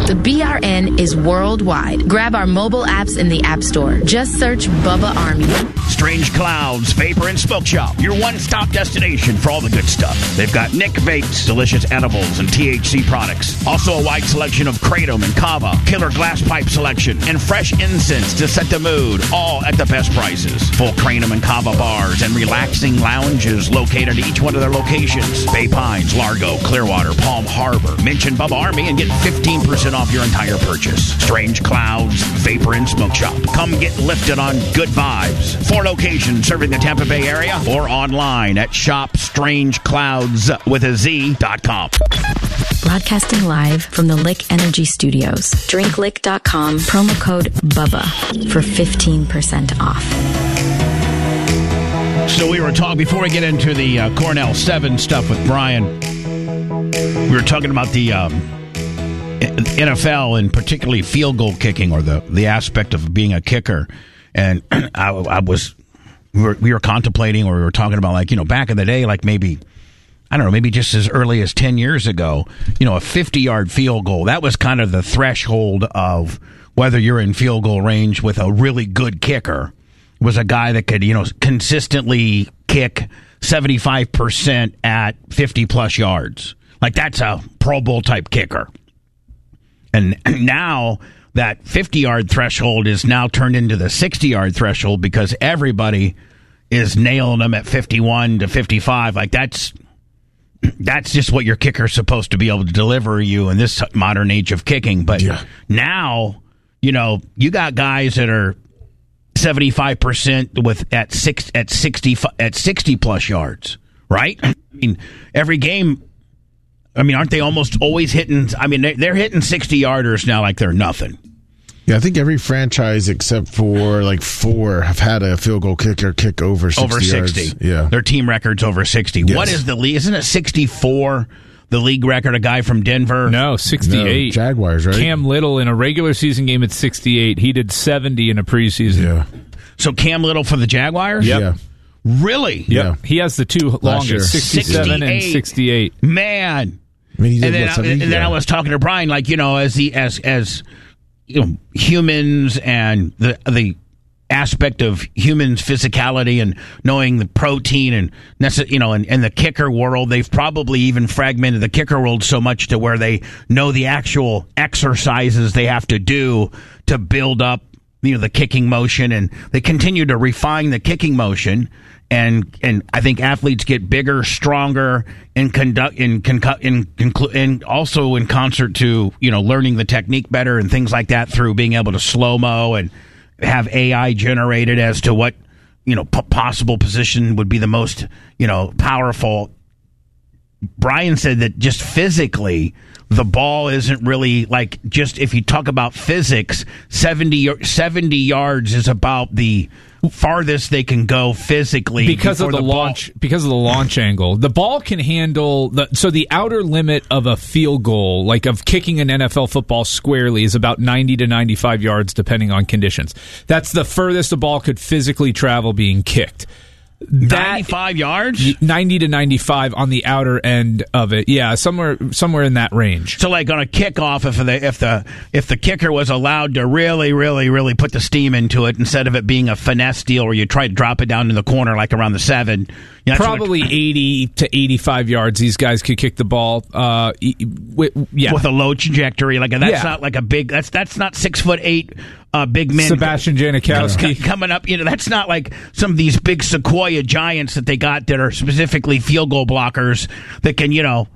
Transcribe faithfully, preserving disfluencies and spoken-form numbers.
The B R N is worldwide. Grab our mobile apps in the App Store. Just search Bubba Army. Strange Clouds Vapor and Smoke Shop, your one-stop destination for all the good stuff. They've got Nick Vapes, delicious edibles and T H C products. Also a wide selection of Kratom and Kava, killer glass pipe selection, and fresh incense to set the mood, all at the best prices. Full Kratom and Kava bars and relaxing lounges located at each one of their locations. Bay Pines, Largo, Clearwater, Palm Harbor. Mention Bubba Army and get fifteen percent off your entire purchase. Strange Clouds Vapor and Smoke Shop. Come get lifted on good vibes. Four locations serving the Tampa Bay area or online at shop strange clouds with a Z dot com. Broadcasting live from the Lick Energy Studios. drink lick dot com, promo code BUBBA for fifteen percent off. So we were talking, before we get into the uh, Cornell seven stuff with Brian, we were talking about the um, N F L and particularly field goal kicking, or the, the aspect of being a kicker. And I, I was, we were, we were contemplating, or we were talking about, like, you know, back in the day, like maybe, I don't know, maybe just as early as ten years ago, you know, a fifty-yard field goal, that was kind of the threshold of whether you're in field goal range with a really good kicker. Was a guy that could, you know, consistently kick seventy-five percent at fifty-plus yards. Like, that's a Pro Bowl type kicker. And now that fifty-yard threshold is now turned into the sixty-yard threshold because everybody is nailing them at fifty-one to fifty-five. Like, that's that's just what your kicker's supposed to be able to deliver you in this modern age of kicking. But yeah. Now, you know, you got guys that are seventy-five percent with at six at sixty at sixty plus yards, right? I mean, every game. I mean, aren't they almost always hitting? I mean, they're hitting sixty yarders now like they're nothing. Yeah, I think every franchise except for like four have had a field goal kicker kick over sixty over sixty. Yards. Yeah, their team record's over sixty. Yes. What is the league? Isn't it sixty-four? The league record, a guy from Denver? No, sixty-eight. No, Jaguars, right? Cam Little in a regular season game at sixty-eight. He did seventy in a preseason. Yeah. So Cam Little for the Jaguars? Yep. Yeah. Really? Yep. Yeah. He has the two longest, sixty-seven and sixty-eight. Man. I mean, and then, what, I, and then yeah. I was talking to Brian, like, you know, as the as as you know, humans and the the aspect of humans' physicality and knowing the protein and you know, and, and the kicker world, they've probably even fragmented the kicker world so much to where they know the actual exercises they have to do to build up, you know, the kicking motion, and they continue to refine the kicking motion. And and I think athletes get bigger, stronger, and conduct in in conclu- and also in concert to, you know, learning the technique better and things like that through being able to slow mo and have A I generated as to what, you know, p- possible position would be the most, you know, powerful. Brian said that just physically, the ball isn't really like, just if you talk about physics, seventy, seventy yards is about the farthest they can go physically because of the, the launch ball. Because of the launch angle. The ball can handle the so the outer limit of a field goal, like of kicking an N F L football squarely, is about ninety to ninety-five yards depending on conditions. That's the furthest the ball could physically travel being kicked. ninety-five yards? ninety to ninety-five on the outer end of it. Yeah, somewhere somewhere in that range. So like on a kickoff, if the if the if the kicker was allowed to really, really, really put the steam into it, instead of it being a finesse deal where you try to drop it down in the corner like around the seven. You know, probably eighty to eighty-five yards these guys could kick the ball. Uh, yeah. With a low trajectory. Like that's yeah. not like a big that's that's not six foot eight uh, big men. Sebastian Janikowski coming up, you know, that's not like some of these big Sequoia giants that they got that are specifically field goal blockers that can, you know,